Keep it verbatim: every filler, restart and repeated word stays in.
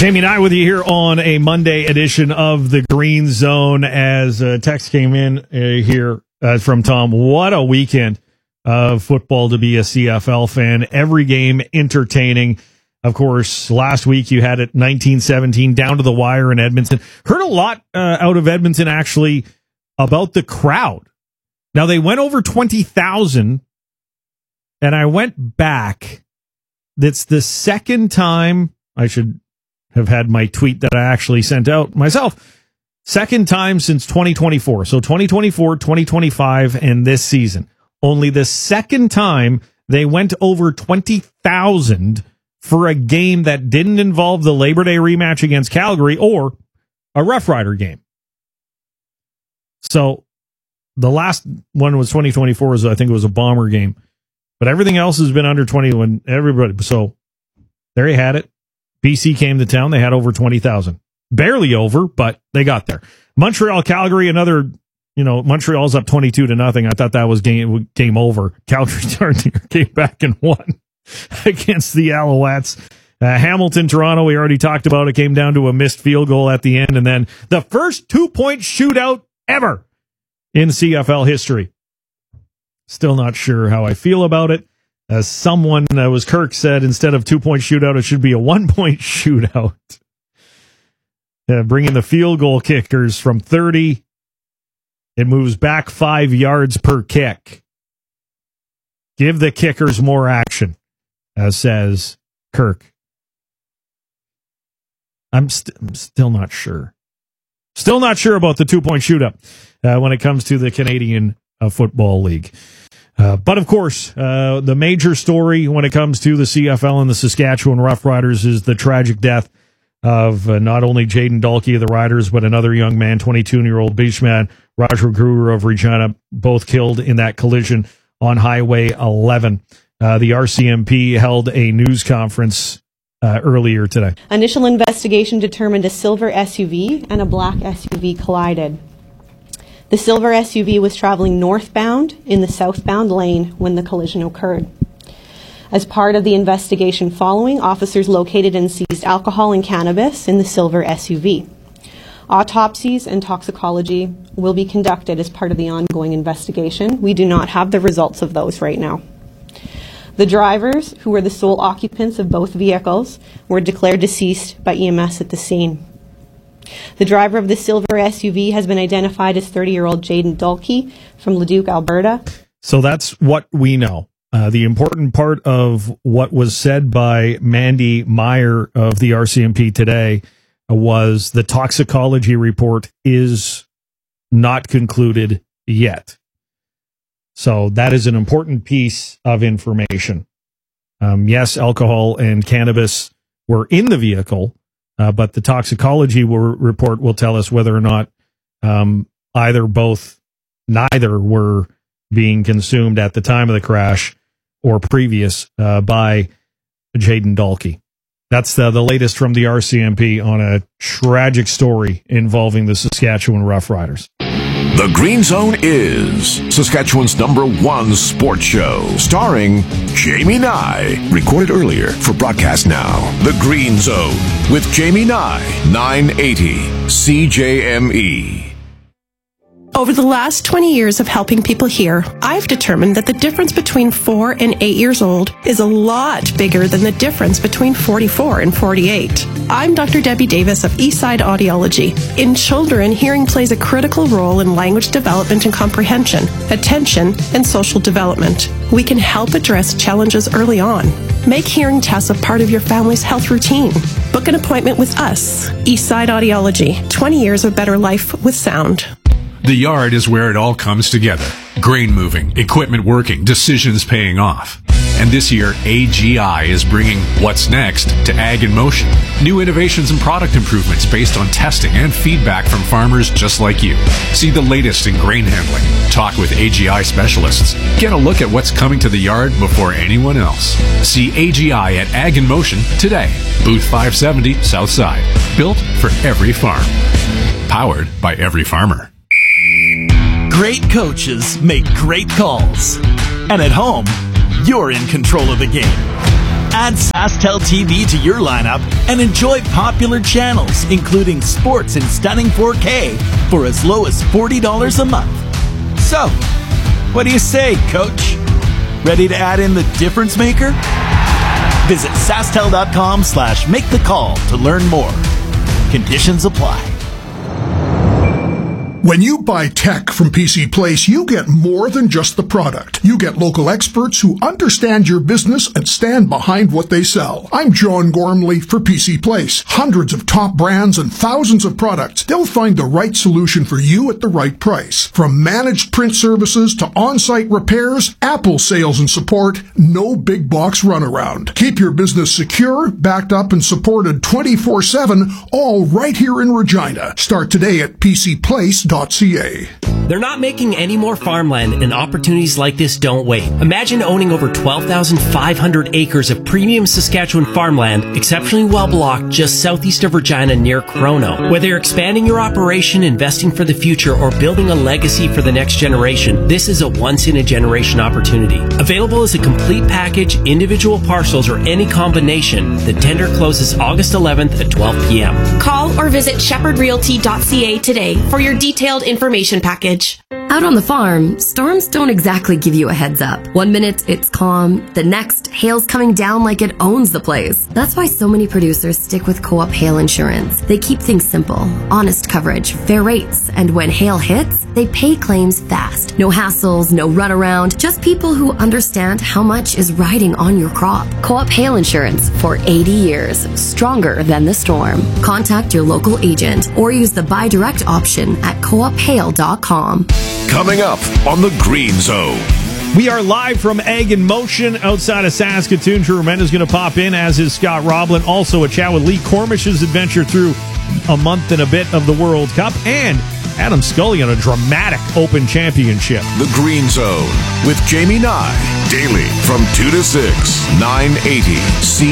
Jamie and I with you here on a Monday edition of the Green Zone. As a text came in uh, here uh, from Tom, what a weekend of football to be a C F L fan. Every game entertaining. Of course, last week you had it nineteen seventeen down to the wire in Edmonton. Heard a lot uh, out of Edmonton actually about the crowd. Now they went over twenty thousand, and I went back. That's the second time. I should have had my tweet that I actually sent out myself. Second time since twenty twenty-four. So twenty twenty-four, twenty twenty-five, and this season. Only the second time they went over twenty thousand for a game that didn't involve the Labor Day rematch against Calgary or a Rough Rider game. So the last one was twenty twenty-four. Was, I think it was a Bomber game. But everything else has been under twenty when everybody. So there you had it. B C came to town. They had over twenty thousand. Barely over, but they got there. Montreal, Calgary, another, you know, Montreal's up twenty-two to nothing. I thought that was game game over. Calgary turned, came back and won against the Alouettes. Uh, Hamilton, Toronto, we already talked about. It came down to a missed field goal at the end. And then the first two-point shootout ever in C F L history. Still not sure how I feel about it. As someone, uh, was Kirk said, instead of two-point shootout, it should be a one-point shootout. Uh, bringing the field goal kickers from thirty. It moves back five yards per kick. Give the kickers more action, as says Kirk. I'm, st- I'm still not sure. Still not sure about the two-point shootout uh, when it comes to the Canadian uh, Football League. Uh, but, of course, uh, the major story when it comes to the C F L and the Saskatchewan Roughriders is the tragic death of uh, not only Jayden Dalkey of the Riders, but another young man, twenty-two-year-old Beachman, Roger Gruber of Regina, both killed in that collision on Highway eleven. Uh, the R C M P held a news conference uh, earlier today. Initial investigation determined a silver S U V and a black S U V collided. The silver S U V was traveling northbound in the southbound lane when the collision occurred. As part of the investigation following, officers located and seized alcohol and cannabis in the silver S U V. Autopsies and toxicology will be conducted as part of the ongoing investigation. We do not have the results of those right now. The drivers, who were the sole occupants of both vehicles, were declared deceased by E M S at the scene. The driver of the silver S U V has been identified as thirty-year-old Jayden Dalkey from Leduc, Alberta. So that's what we know. Uh, the important part of what was said by Mandy Meyer of the R C M P today was the toxicology report is not concluded yet. So that is an important piece of information. Um, yes, alcohol and cannabis were in the vehicle, uh, but the toxicology will, report will tell us whether or not um, either, both, neither were being consumed at the time of the crash or previous uh, by Jayden Dalkey. That's the, the latest from the R C M P on a tragic story involving the Saskatchewan Roughriders. The Green Zone is Saskatchewan's number one sports show, starring Jamie Nye. Recorded earlier for broadcast now. The Green Zone with Jamie Nye, nine eighty C J M E. Over the last twenty years of helping people hear, I've determined that the difference between four and eight years old is a lot bigger than the difference between forty-four and forty-eight. I'm Doctor Debbie Davis of Eastside Audiology. In children, hearing plays a critical role in language development and comprehension, attention, and social development. We can help address challenges early on. Make hearing tests a part of your family's health routine. Book an appointment with us, Eastside Audiology. twenty years of better life with sound. The yard is where it all comes together. Grain moving, equipment working, decisions paying off. And this year, A G I is bringing what's next to Ag in Motion. New innovations and product improvements based on testing and feedback from farmers just like you. See the latest in grain handling. Talk with A G I specialists. Get a look at what's coming to the yard before anyone else. See A G I at Ag in Motion today. Booth five seventy, South Side. Built for every farm. Powered by every farmer. Great coaches make great calls. And at home, you're in control of the game. Add SaskTel T V to your lineup and enjoy popular channels, including sports in stunning four K for as low as forty dollars a month. So, what do you say, Coach? Ready to add in the difference maker? Visit SaskTel.com slash make the call to learn more. Conditions apply. When you buy tech from P C Place, you get more than just the product. You get local experts who understand your business and stand behind what they sell. I'm John Gormley for P C Place. Hundreds of top brands and thousands of products. They'll find the right solution for you at the right price. From managed print services to on-site repairs, Apple sales and support, no big box runaround. Keep your business secure, backed up, and supported twenty-four seven, all right here in Regina. Start today at p c place dot c a. They're not making any more farmland, and opportunities like this don't wait. Imagine owning over twelve thousand five hundred acres of premium Saskatchewan farmland, exceptionally well blocked just southeast of Regina near Crono. Whether you're expanding your operation, investing for the future, or building a legacy for the next generation, this is a once-in-a-generation opportunity. Available as a complete package, individual parcels, or any combination, the tender closes August eleventh at twelve p.m. Call or visit shepherd realty dot c a today for your detailed information package. Out on the farm, storms don't exactly give you a heads up. One minute it's calm, the next, hail's coming down like it owns the place. That's why so many producers stick with Co-op Hail Insurance. They keep things simple, honest coverage, fair rates, and when hail hits, they pay claims fast. No hassles, no runaround, just people who understand how much is riding on your crop. Co-op Hail Insurance for eighty years, stronger than the storm. Contact your local agent or use the buy direct option at co op hail dot com. Coming up on the Green Zone. We are live from Ag in Motion outside of Saskatoon. Drew Remenda's going to pop in, as is Scott Roblin. Also a chat with Lee Cormish's adventure through a month and a bit of the World Cup. And Adam Scully on a dramatic Open Championship. The Green Zone with Jamie Nye. Daily from two to six, nine eighty C